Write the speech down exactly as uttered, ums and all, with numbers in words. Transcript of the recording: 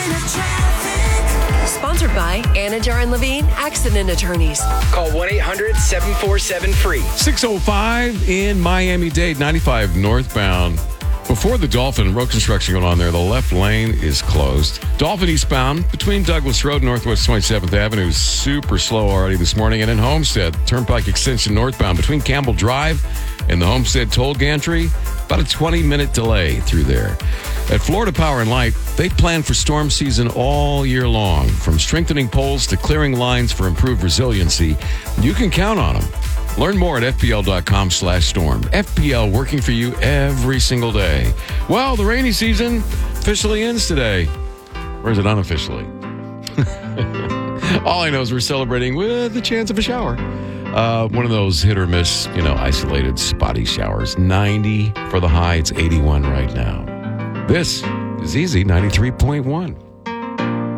Sponsored by Anajar and Levine Accident Attorneys. Call one eight hundred seven four seven free. six oh five in Miami-Dade, ninety-five northbound. Before the Dolphin, road construction going on there. The left lane is closed. Dolphin eastbound between Douglas Road and Northwest twenty-seventh Avenue is super slow already this morning. And in Homestead, Turnpike Extension northbound between Campbell Drive and the Homestead Toll Gantry, about a twenty-minute delay through there. At Florida Power and Light, they plan for storm season all year long. From strengthening poles to clearing lines for improved resiliency, you can count on them. Learn more at F P L dot com slash storm. F P L working for you every single day. Well, the rainy season officially ends today. Or is it unofficially? All I know is we're celebrating with the chance of a shower. Uh, one of those hit or miss, you know, isolated spotty showers. ninety for the high. It's eighty-one right now. This is Easy ninety-three point one.